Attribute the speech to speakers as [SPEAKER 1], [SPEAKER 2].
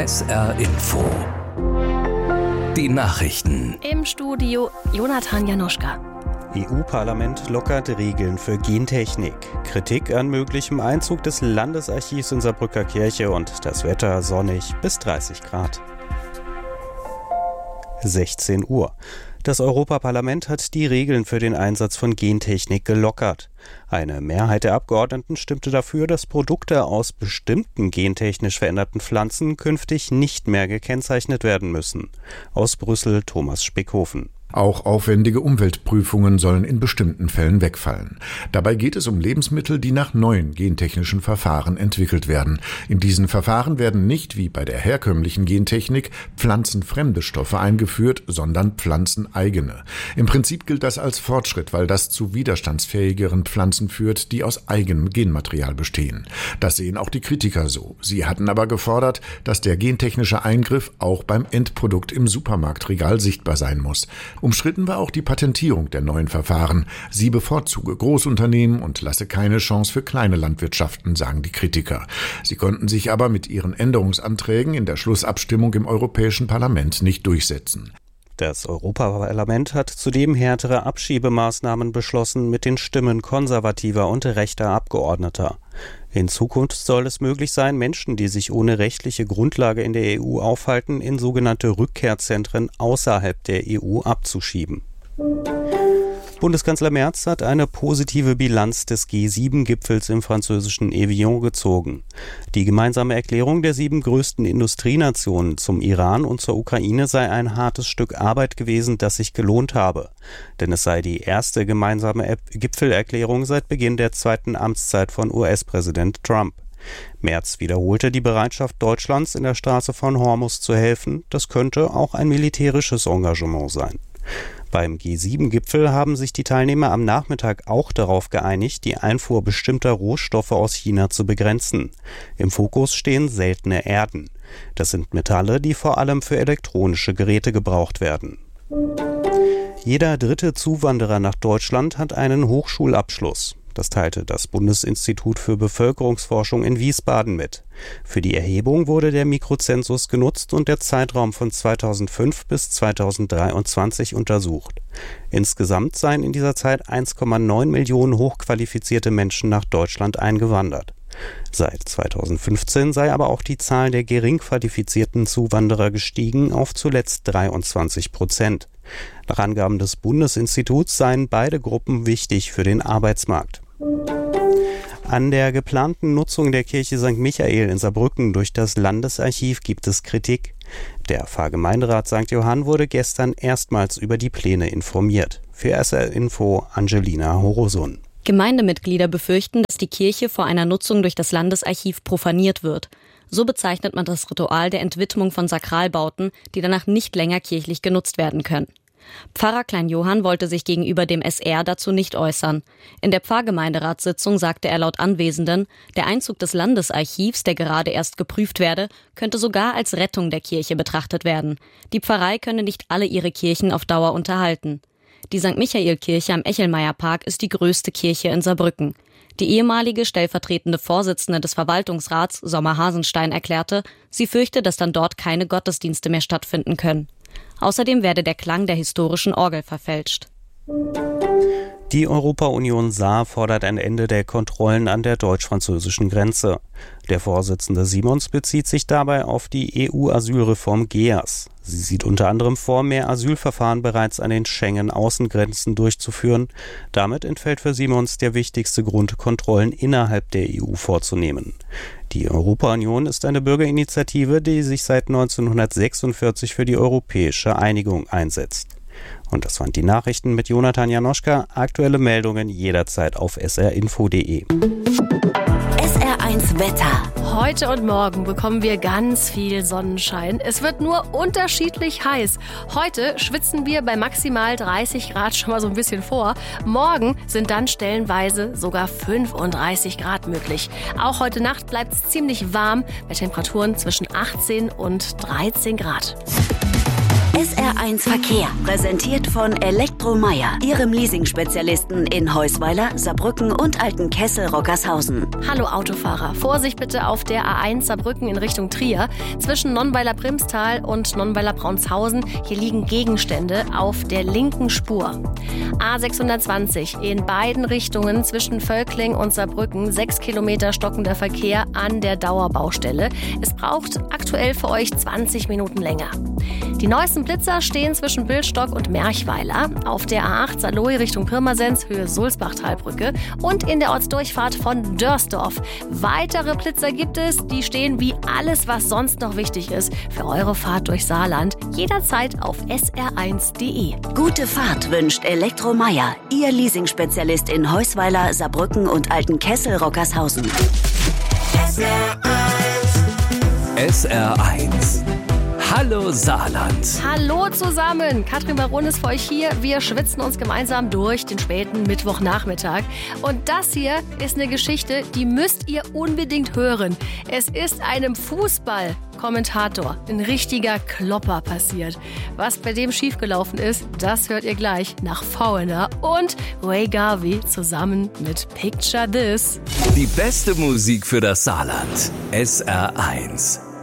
[SPEAKER 1] SR Info. Die Nachrichten.
[SPEAKER 2] Im Studio Jonathan Janoschka.
[SPEAKER 3] EU-Parlament lockert Regeln für Gentechnik. Kritik an möglichem Einzug des Landesarchivs in Saarbrücker Kirche und das Wetter sonnig bis 30 Grad. 16 Uhr. Das Europaparlament hat die Regeln für den Einsatz von Gentechnik gelockert. Eine Mehrheit der Abgeordneten stimmte dafür, dass Produkte aus bestimmten gentechnisch veränderten Pflanzen künftig nicht mehr gekennzeichnet werden müssen. Aus Brüssel Thomas Spickhofen.
[SPEAKER 4] Auch aufwendige Umweltprüfungen sollen in bestimmten Fällen wegfallen. Dabei geht es um Lebensmittel, die nach neuen gentechnischen Verfahren entwickelt werden. In diesen Verfahren werden nicht, wie bei der herkömmlichen Gentechnik, pflanzenfremde Stoffe eingeführt, sondern pflanzeneigene. Im Prinzip gilt das als Fortschritt, weil das zu widerstandsfähigeren Pflanzen führt, die aus eigenem Genmaterial bestehen. Das sehen auch die Kritiker so. Sie hatten aber gefordert, dass der gentechnische Eingriff auch beim Endprodukt im Supermarktregal sichtbar sein muss. Umstritten war auch die Patentierung der neuen Verfahren. Sie bevorzuge Großunternehmen und lasse keine Chance für kleine Landwirtschaften, sagen die Kritiker. Sie konnten sich aber mit ihren Änderungsanträgen in der Schlussabstimmung im Europäischen Parlament nicht durchsetzen.
[SPEAKER 3] Das Europaparlament hat zudem härtere Abschiebemaßnahmen beschlossen mit den Stimmen konservativer und rechter Abgeordneter. In Zukunft soll es möglich sein, Menschen, die sich ohne rechtliche Grundlage in der EU aufhalten, in sogenannte Rückkehrzentren außerhalb der EU abzuschieben. Bundeskanzler Merz hat eine positive Bilanz des G7-Gipfels im französischen Evian gezogen. Die gemeinsame Erklärung der 7 größten Industrienationen zum Iran und zur Ukraine sei ein hartes Stück Arbeit gewesen, das sich gelohnt habe. Denn es sei die erste gemeinsame Gipfelerklärung seit Beginn der 2. Amtszeit von US-Präsident Trump. Merz wiederholte die Bereitschaft Deutschlands, in der Straße von Hormuz zu helfen. Das könnte auch ein militärisches Engagement sein. Beim G7-Gipfel haben sich die Teilnehmer am Nachmittag auch darauf geeinigt, die Einfuhr bestimmter Rohstoffe aus China zu begrenzen. Im Fokus stehen seltene Erden. Das sind Metalle, die vor allem für elektronische Geräte gebraucht werden. Jeder dritte Zuwanderer nach Deutschland hat einen Hochschulabschluss. Das teilte das Bundesinstitut für Bevölkerungsforschung in Wiesbaden mit. Für die Erhebung wurde der Mikrozensus genutzt und der Zeitraum von 2005 bis 2023 untersucht. Insgesamt seien in dieser Zeit 1,9 Millionen hochqualifizierte Menschen nach Deutschland eingewandert. Seit 2015 sei aber auch die Zahl der gering qualifizierten Zuwanderer gestiegen auf zuletzt 23%. Nach Angaben des Bundesinstituts seien beide Gruppen wichtig für den Arbeitsmarkt. An der geplanten Nutzung der Kirche St. Michael in Saarbrücken durch das Landesarchiv gibt es Kritik. Der Pfarrgemeinderat St. Johann wurde gestern erstmals über die Pläne informiert. Für SR Info Angelina Horosun.
[SPEAKER 2] Gemeindemitglieder befürchten, dass die Kirche vor einer Nutzung durch das Landesarchiv profaniert wird. So bezeichnet man das Ritual der Entwidmung von Sakralbauten, die danach nicht länger kirchlich genutzt werden können. Pfarrer Klein Johann wollte sich gegenüber dem SR dazu nicht äußern. In der Pfarrgemeinderatssitzung sagte er laut Anwesenden, der Einzug des Landesarchivs, der gerade erst geprüft werde, könnte sogar als Rettung der Kirche betrachtet werden. Die Pfarrei könne nicht alle ihre Kirchen auf Dauer unterhalten. Die St. Michael-Kirche am Echelmeierpark ist die größte Kirche in Saarbrücken. Die ehemalige stellvertretende Vorsitzende des Verwaltungsrats, Sommer Hasenstein, erklärte, sie fürchte, dass dann dort keine Gottesdienste mehr stattfinden können. Außerdem werde der Klang der historischen Orgel verfälscht.
[SPEAKER 3] Die Europa-Union Saar fordert ein Ende der Kontrollen an der deutsch-französischen Grenze. Der Vorsitzende Simons bezieht sich dabei auf die EU-Asylreform GEAS. Sie sieht unter anderem vor, mehr Asylverfahren bereits an den Schengen-Außengrenzen durchzuführen. Damit entfällt für Simons der wichtigste Grund, Kontrollen innerhalb der EU vorzunehmen. Die Europa-Union ist eine Bürgerinitiative, die sich seit 1946 für die europäische Einigung einsetzt. Und das waren die Nachrichten mit Jonathan Janoschka. Aktuelle Meldungen jederzeit auf srinfo.de.
[SPEAKER 2] SR1 Wetter. Heute und morgen bekommen wir ganz viel Sonnenschein. Es wird nur unterschiedlich heiß. Heute schwitzen wir bei maximal 30 Grad schon mal so ein bisschen vor. Morgen sind dann stellenweise sogar 35 Grad möglich. Auch heute Nacht bleibt es ziemlich warm bei Temperaturen zwischen 18 und 13 Grad.
[SPEAKER 5] SR1 Verkehr, präsentiert von Elektromeier, Ihrem Leasing-Spezialisten in Heusweiler, Saarbrücken und Altenkessel-Rockershausen.
[SPEAKER 6] Hallo Autofahrer, Vorsicht bitte auf der A1 Saarbrücken in Richtung Trier. Zwischen Nonnweiler-Primstal und Nonnweiler-Braunshausen, hier liegen Gegenstände auf der linken Spur. A620 in beiden Richtungen zwischen Völkling und Saarbrücken, 6 Kilometer stockender Verkehr an der Dauerbaustelle. Es braucht aktuell für euch 20 Minuten länger. Die neuesten Blitzer stehen zwischen Billstock und Merchweiler, auf der A8 Saarlouis Richtung Pirmasens, Höhe Sulzbach-Talbrücke und in der Ortsdurchfahrt von Dörsdorf. Weitere Blitzer gibt es, die stehen wie alles, was sonst noch wichtig ist für eure Fahrt durch Saarland, jederzeit auf sr1.de.
[SPEAKER 5] Gute Fahrt wünscht Elektromeier, Ihr Leasing-Spezialist in Heusweiler, Saarbrücken und Altenkessel-Rockershausen.
[SPEAKER 1] SR1. Hallo Saarland.
[SPEAKER 6] Hallo zusammen, Katrin Baron ist für euch hier. Wir schwitzen uns gemeinsam durch den späten Mittwochnachmittag. Und das hier ist eine Geschichte, die müsst ihr unbedingt hören. Es ist einem Fußballkommentator ein richtiger Klopper passiert. Was bei dem schiefgelaufen ist, das hört ihr gleich nach Foreigner und Ray Garvey zusammen mit Picture This.
[SPEAKER 1] Die beste Musik für das Saarland. SR1.